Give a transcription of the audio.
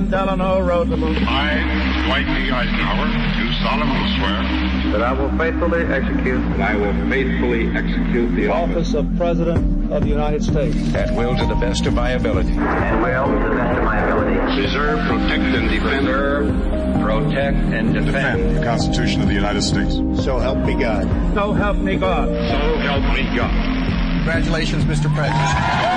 President Eleanor Roosevelt. I, Dwight D. Eisenhower, do solemnly swear that I will faithfully execute the office of President of the United States. That will to the best of my ability. And will to the best of my ability. Preserve, protect, and defend. The Constitution of the United States. So help me God. So help me God. So help me God. Congratulations, Mr. President.